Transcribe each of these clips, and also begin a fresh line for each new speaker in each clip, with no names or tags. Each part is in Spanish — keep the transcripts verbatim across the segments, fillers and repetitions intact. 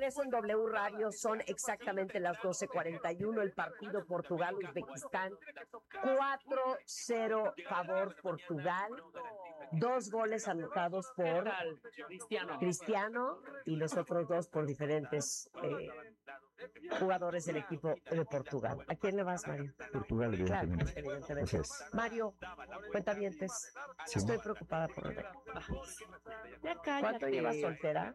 regreso en W Radio, son exactamente las doce cuarenta y uno, el partido Portugal-Uzbekistán, cuatro cero favor Portugal, dos goles anotados por Cristiano, Cristiano y los otros dos por diferentes eh, jugadores del equipo de Portugal. ¿A quién le vas, Mario?
Portugal, evidentemente.
Claro, evidentemente.
Es.
Mario, cuentavientes, sí. Estoy preocupada por Rebeca. ¿Cuánto llevas soltera?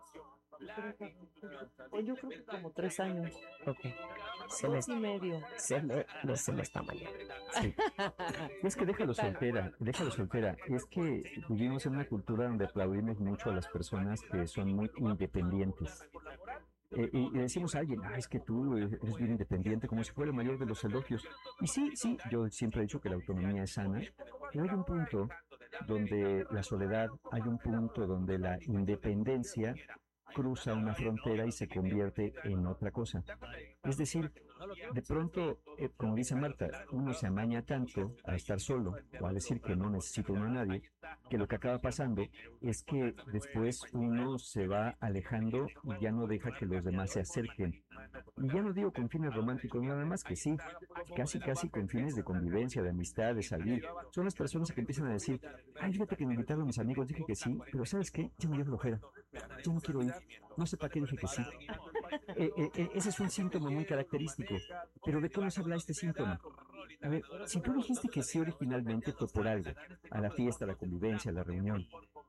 Pues yo creo que como tres años.
Ok. Se
Dos me, y medio.
Se me, no se me está mañana.
Sí. Es que déjalo soltera, déjalo soltera. Es que vivimos en una cultura donde aplaudimos mucho a las personas que son muy independientes. Eh, y, y decimos a alguien, ah, es que tú eres bien independiente, como si fuera el mayor de los elogios. Y sí, sí, yo siempre he dicho que la autonomía es sana, pero hay un punto donde la soledad, hay un punto donde la independencia cruza una frontera y se convierte en otra cosa. Es decir, de pronto, eh, como dice Marta, uno se amaña tanto a estar solo o a decir que no necesita uno a nadie, que lo que acaba pasando es que después uno se va alejando y ya no deja que los demás se acerquen. Y ya no digo con fines románticos nada más, que sí, casi casi con fines de convivencia, de amistad, de salir. Son las personas que empiezan a decir, ay, fíjate que me invitaron mis amigos, dije que sí, pero ¿sabes qué? Ya me dio flojera, yo no quiero ir, no sé para qué dije que sí. Eh, eh, ese es un síntoma muy característico. Pero ¿de qué nos habla este síntoma? A ver, si tú dijiste que sí originalmente fue por algo, a la fiesta, a la convivencia, a la reunión,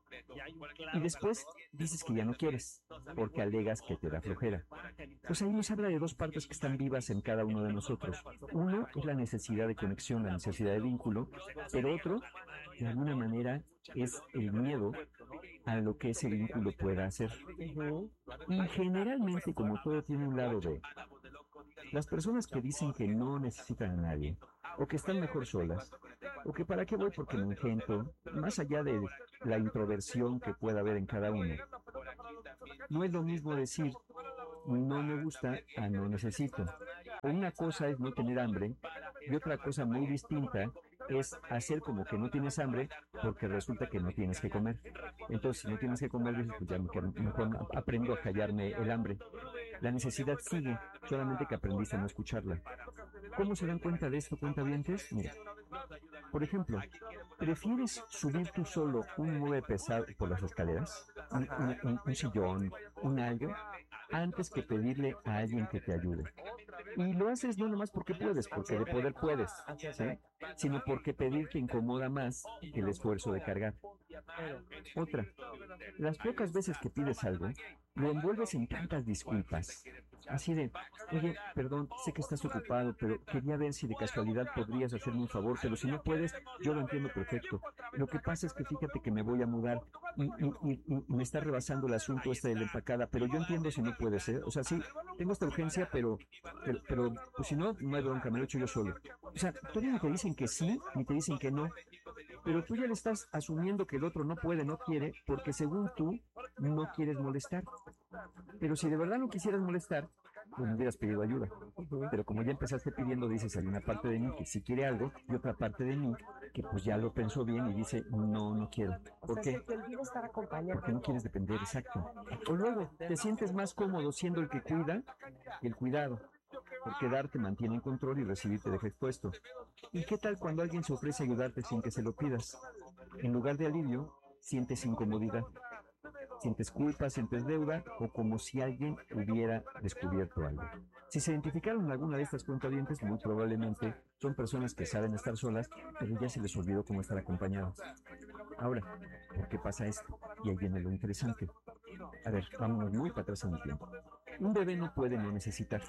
y después dices que ya no quieres, porque alegas que te da flojera, pues ahí nos habla de dos partes que están vivas en cada uno de nosotros. Uno es la necesidad de conexión, la necesidad de vínculo, pero otro, de alguna manera, es el miedo a lo que ese vínculo pueda hacer. Y generalmente, como todo tiene un lado B, las personas que dicen que no necesitan a nadie, o que están mejor solas, o que para qué voy porque me engento, más allá de la introversión que pueda haber en cada uno, no es lo mismo decir no me gusta a no necesito. Una cosa es no tener hambre y otra cosa muy distinta es hacer como que no tienes hambre porque resulta que no tienes que comer. Entonces, si no tienes que comer, dices, pues ya mejor, mejor aprendo a callarme el hambre. La necesidad sigue, solamente que aprendiste a no escucharla. ¿Cómo se dan cuenta de esto, cuentavientes? Mira, por ejemplo, ¿prefieres subir tú solo un mueble pesado por las escaleras? Un, un, un, un sillón, un algo, antes que pedirle a alguien que te ayude. Y lo haces no nomás porque puedes, porque de poder puedes, ¿sí? Sino porque pedir te incomoda más que el esfuerzo de cargar. Otra, las pocas veces que pides algo, lo envuelves en tantas disculpas, así de, oye, perdón, sé que estás ocupado, pero quería ver si de casualidad podrías hacerme un favor, pero si no puedes, yo lo entiendo perfecto. Lo que pasa es que fíjate que me voy a mudar y, y, y, y me está rebasando el asunto este de la empacada, pero yo entiendo si no puede ser, o sea, sí, tengo esta urgencia, pero, pero, pero pues si no, no hay bronca, me lo echo yo solo. O sea, todavía ni te dicen que sí, ni te dicen que no, pero tú ya le estás asumiendo que el otro no puede, no quiere, porque según tú, no quieres molestar. Pero si de verdad no quisieras molestar, pues me hubieras pedido ayuda. Pero como ya empezaste pidiendo, dices, hay una parte de mí que sí quiere algo y otra parte de mí que pues ya lo pensó bien y dice, no, no quiero. ¿Por qué? Porque no quieres depender, exacto. O luego, te sientes más cómodo siendo el que cuida que el cuidado. Porque dar te mantiene en control y recibir te deja expuesto. ¿Y qué tal cuando alguien se ofrece a ayudarte sin que se lo pidas? En lugar de alivio, sientes incomodidad. Sientes culpa, sientes deuda o como si alguien hubiera descubierto algo. Si se identificaron en alguna de estas cuentavientes, muy probablemente son personas que saben estar solas, pero ya se les olvidó cómo estar acompañados. Ahora, ¿por qué pasa esto? Y ahí viene lo interesante. A ver, vámonos muy para atrás en el tiempo. Un bebé no puede no necesitar.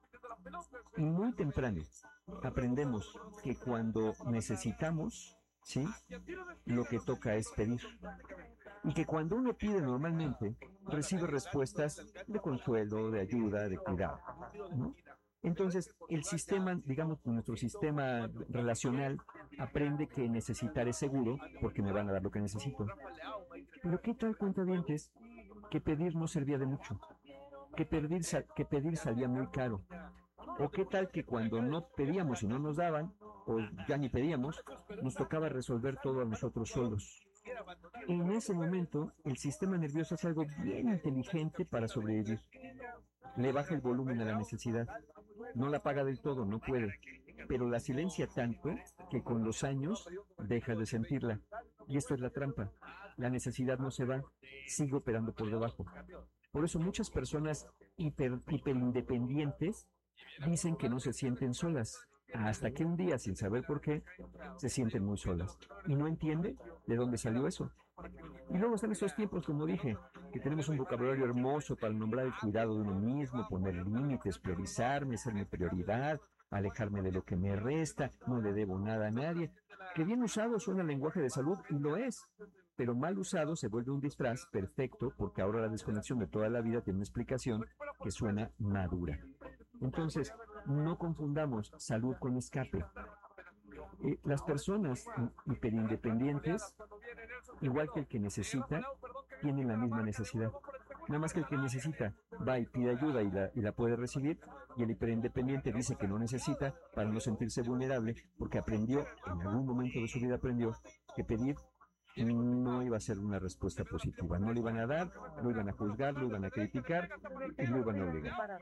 Y muy temprano aprendemos que cuando necesitamos, ¿sí?, lo que toca es pedir. Y que cuando uno pide normalmente, recibe respuestas de consuelo, de ayuda, de cuidado, ¿no? Entonces, el sistema, digamos, nuestro sistema relacional aprende que necesitar es seguro porque me van a dar lo que necesito. Pero ¿qué tal, cuentavientes, que pedir no servía de mucho? Que pedir, que pedir salía muy caro. ¿O qué tal que cuando no pedíamos y no nos daban, o ya ni pedíamos, nos tocaba resolver todo a nosotros solos? En ese momento, el sistema nervioso hace algo bien inteligente para sobrevivir. Le baja el volumen a la necesidad. No la apaga del todo, no puede. Pero la silencia tanto que con los años deja de sentirla. Y esto es la trampa. La necesidad no se va, sigue operando por debajo. Por eso muchas personas hiper, hiperindependientes dicen que no se sienten solas, hasta que un día, sin saber por qué, se sienten muy solas. Y no entiende de dónde salió eso. Y luego están estos tiempos, como dije, que tenemos un vocabulario hermoso para nombrar el cuidado de uno mismo, poner límites, priorizarme, ser mi prioridad, alejarme de lo que me resta, no le debo nada a nadie. Que bien usado suena lenguaje de salud, y lo es. Pero mal usado se vuelve un disfraz perfecto, porque ahora la desconexión de toda la vida tiene una explicación que suena madura. Entonces, no confundamos salud con escape. Eh, las personas hiperindependientes, igual que el que necesita, tienen la misma necesidad. Nada más que el que necesita va y pide ayuda y la, y la puede recibir, y el hiperindependiente dice que no necesita para no sentirse vulnerable, porque aprendió, en algún momento de su vida aprendió, que pedir no iba a ser una respuesta positiva. No le iban a dar, lo iban a juzgar, lo iban a criticar y lo iban a obligar.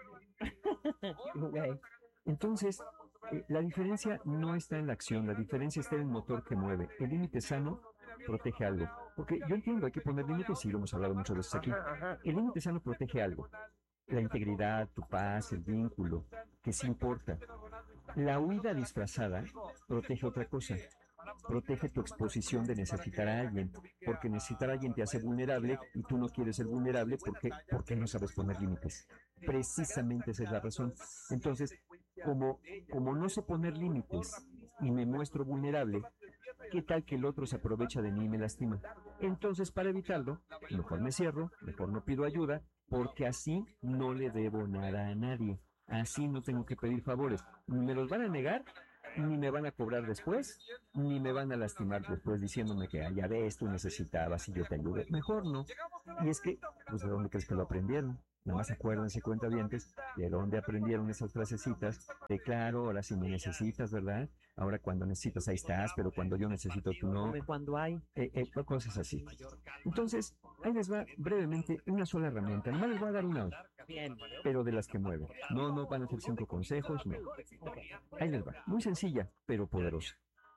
Entonces, eh, la diferencia no está en la acción, la diferencia está en el motor que mueve. El límite sano protege algo. Porque yo entiendo, hay que poner límites, y lo hemos hablado muchas veces aquí. El límite sano protege algo. La integridad, tu paz, el vínculo, que sí importa. La huida disfrazada protege otra cosa. Protege tu exposición de necesitar a alguien, porque necesitar a alguien te hace vulnerable y tú no quieres ser vulnerable porque, porque no sabes poner límites. Precisamente esa es la razón. Entonces, como, como no sé poner límites y me muestro vulnerable, ¿qué tal que el otro se aprovecha de mí y me lastima? Entonces, para evitarlo, mejor me cierro, mejor no pido ayuda, porque así no le debo nada a nadie. Así no tengo que pedir favores. Ni me los van a negar, ni me van a cobrar después, ni me van a lastimar después diciéndome que, ah, ya ves, tú necesitabas y yo te ayudé. Mejor no. Y es que, pues, ¿de dónde crees que lo aprendieron? Nada más acuérdense, cuentavientes, de dónde aprendieron esas frasecitas de claro, ahora sí me necesitas, ¿verdad? Ahora cuando necesitas ahí estás, pero cuando yo necesito tú no.
Cuando hay.
Eh, eh, cosas así. Entonces, ahí les va brevemente una sola herramienta. Nomás les voy a dar una hoy.
Bien.
Pero de las que mueven. No, no van a ser cinco consejos, no. Ahí les va. Muy sencilla, pero poderosa.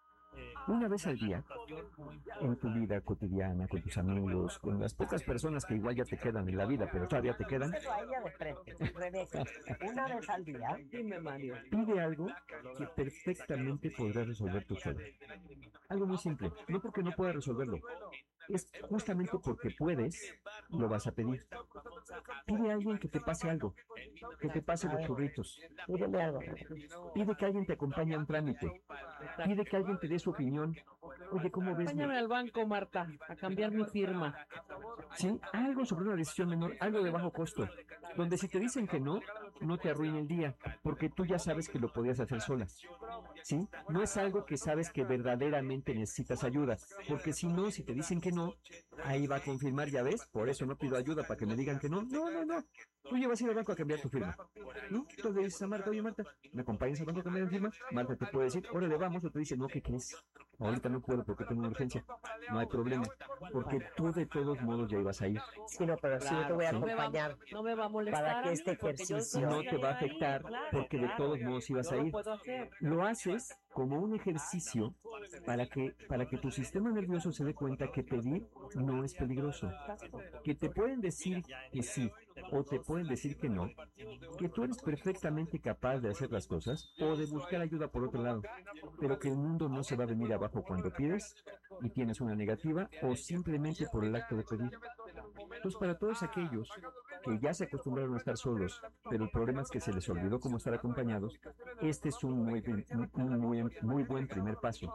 Una vez al día, en tu vida cotidiana, con tus amigos, con las pocas personas que igual ya te quedan en la vida, pero todavía te quedan.
Pero a ella de frente, Rebeca, una vez al día,
Dime, Mario.
Pide algo que perfectamente podrás resolver tú solo. Algo muy simple, no porque no puedas resolverlo, es justamente porque puedes, lo vas a pedir. Pide a alguien que te pase algo, que te pase los churritos.
pídeme algo.
Pide que alguien te acompañe a un trámite. Pide que alguien te dé su opinión. Oye, ¿cómo ves?
Acompáñame al banco, Marta, a cambiar mi firma.
Sí, algo sobre una decisión menor, algo de bajo costo, donde si te dicen que no, no te arruine el día, porque tú ya sabes que lo podías hacer sola. ¿Sí? No es algo que sabes que verdaderamente necesitas ayuda, porque si no, si te dicen que no, ahí va a confirmar, ya ves, por eso no pido ayuda, para que me digan que no. No, no, no. Tú llevas a ir al banco a cambiar tu firma, ¿no? Entonces le dices a Marta, oye Marta, ¿me acompañas al banco a cambiar mi firma? Marta te puede decir, órale, vamos, o te dice, no, ¿qué crees? Ahorita no puedo porque tengo una urgencia. No hay problema, porque tú de todos modos ya ibas a ir.
Sí, no, pero sí, yo te voy a acompañar
No me va a molestar.
para que
a mí,
este
porque yo
ejercicio
soy
No te va a afectar,
claro,
porque de
claro,
todos
yo-
modos ibas
yo
a
lo
ir.
puedo hacer.
Lo haces como un ejercicio para que, para que tu sistema nervioso se dé cuenta que pedir no es peligroso, que te pueden decir que sí o te pueden decir que no, que tú eres perfectamente capaz de hacer las cosas o de buscar ayuda por otro lado, pero que el mundo no se va a venir abajo cuando pides y tienes una negativa o simplemente por el acto de pedir. Entonces, para todos aquellos que ya se acostumbraron a estar solos, pero el problema es que se les olvidó cómo estar acompañados, este es un muy, un muy, muy buen primer paso.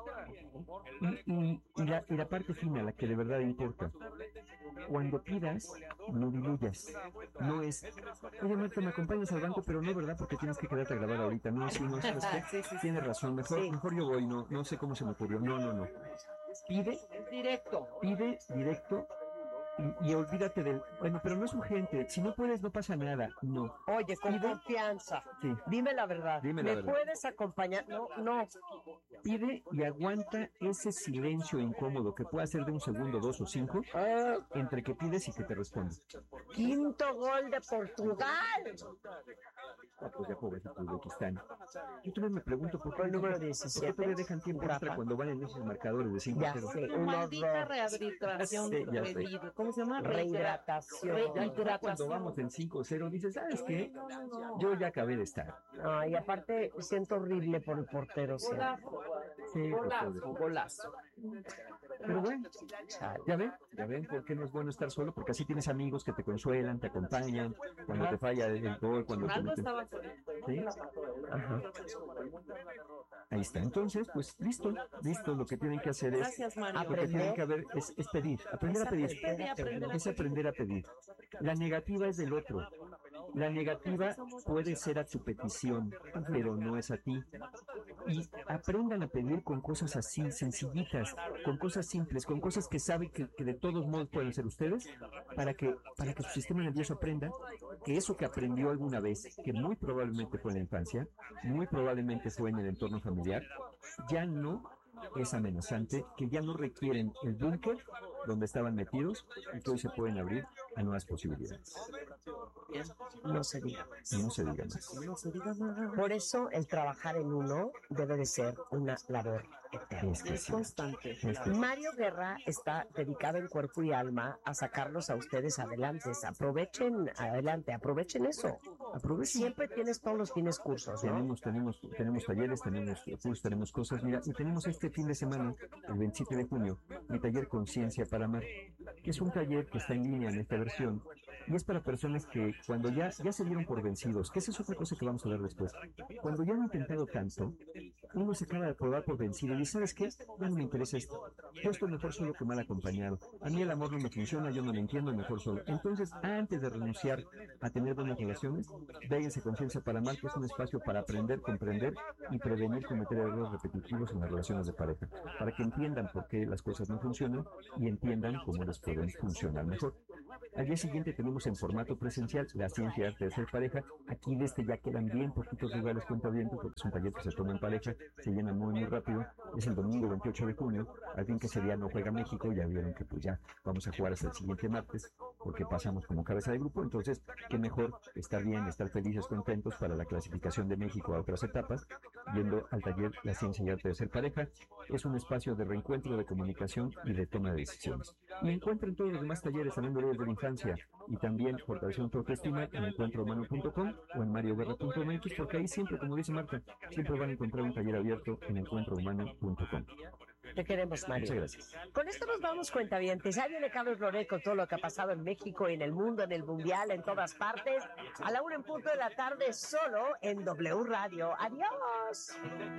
Y, y, y, la, y la parte fina, la que de verdad importa. Cuando pidas, no diluyas. No es, oye Marta, me acompañas al banco, pero no, ¿verdad? Porque tienes que quedarte a grabar ahorita. No, sí, no, ¿sabes qué?
Sí, sí, sí.
Tienes razón, mejor,
Sí.
mejor yo voy, no, no sé cómo se me ocurrió. No, no, no. Pide,
Es directo.
pide directo y, y olvídate del, bueno, pero no es urgente. Si no puedes, no pasa nada. No.
Oye, con
Pide-
confianza.
Sí.
Dime la verdad.
Dime la
¿Me
verdad.
puedes acompañar? No, no.
pide y aguanta ese silencio incómodo que puede ser de un segundo, dos o cinco,
Ah,
entre que pides y que te responde.
quinto gol de Portugal.
Ah, pues ya pobrecito Uzbekistán. Yo todavía me pregunto por qué,
El número
¿por qué
diecisiete.
todavía dejan tiempo extra
Rafa.
cuando van en esos marcadores de cinco a
Ya
cero.
sé,
Su
un
maldita
horror.
rehabilitación.
Sí, ya sé.
rehidratación. ¿Cómo se llama?
Rehidratación.
Ya, ya cuando
Rehidratación.
vamos en cinco cero, dices, ¿sabes qué? Yo ya acabé de estar.
No, y aparte siento horrible por el portero. sí.
Golazo.
Sí, pues,
Golazo.
pobre.
Golazo.
Pero bueno,
Chale.
ya ven, ya ven por qué no es bueno estar solo, porque así tienes amigos que te consuelan, te acompañan, cuando te falla el el gol, cuando te
Ronaldo
meten.
estaba solito.
¿Sí?
Ajá.
Ahí está. Entonces, pues listo, listo. Lo que tienen que hacer es,
Gracias, Mario.
lo que tienen que haber es, es pedir, aprender a pedir.
Pedir, aprender a
Es aprender a pedir. La negativa es del otro. La negativa puede ser a tu petición, pero no es a ti. Y aprendan a pedir con cosas así, sencillitas, con cosas simples, con cosas que saben que, que de todos modos pueden ser ustedes, para que, para que su sistema nervioso aprenda que eso que aprendió alguna vez, que muy probablemente fue en la infancia, muy probablemente fue en el entorno familiar, ya no es amenazante, que ya no requieren el búnker donde estaban metidos y que hoy se pueden abrir a nuevas posibilidades.
No se diga más.
Y no se diga más.
No se diga nada.
Por eso el trabajar en uno debe de ser una labor eterna.
Es que
Es
sí.
constante.
Es que-
Mario Guerra está dedicado en cuerpo y alma a sacarlos a ustedes adelante. Aprovechen, adelante, aprovechen eso.
Aprovechen.
Siempre tienes todos los fines cursos, ¿no?
Tenemos, tenemos, tenemos talleres, tenemos cursos, tenemos cosas. Mira, y tenemos este fin de semana, el veintisiete de junio, mi taller Conciencia para Amar, que es un taller que está en línea en esta versión y es para personas que cuando ya, ya se dieron por vencidos, que esa es otra cosa que vamos a ver después, cuando ya han intentado tanto, uno se acaba de probar por vencido y dice, ¿sabes qué? Ya no me interesa esto. Yo estoy mejor solo que mal acompañado. A mí el amor no me funciona, yo no lo entiendo, mejor solo. Entonces, antes de renunciar a tener buenas relaciones, véanse Conciencia para Amar, que es un espacio para aprender, comprender y prevenir cometer errores repetitivos en las relaciones de pareja, para que entiendan por qué las cosas no funcionan y entiendan cómo les pueden funcionar mejor. Al día siguiente tenemos en formato presencial la ciencia y arte de ser pareja. Aquí de este ya quedan bien poquitos lugares cuentavientes porque es un taller que se toma en pareja, se llena muy muy rápido. Es el domingo veintiocho de junio, al fin que ese día no juega México, ya vieron que pues ya vamos a jugar hasta el siguiente martes porque pasamos como cabeza de grupo, entonces qué mejor estar bien, estar felices, contentos para la clasificación de México a otras etapas, yendo al taller La ciencia y arte de ser pareja. Es un espacio de reencuentro, de comunicación y de toma de decisiones. Y encuentren todos los demás talleres hablando de la infancia y también fortaleciendo tu autoestima en encuentro humano punto com o en mario guerra punto m x, porque ahí siempre, como dice Marta, siempre van a encontrar un taller abierto en encuentro humano punto com.
Te queremos, Mario.
Muchas gracias.
Con esto nos vamos, cuentavientes. Ahí viene Carlos Loret con todo lo que ha pasado en México, en el mundo, en el mundial, en todas partes. A la una en punto de la tarde, solo en W Radio. ¡Adiós!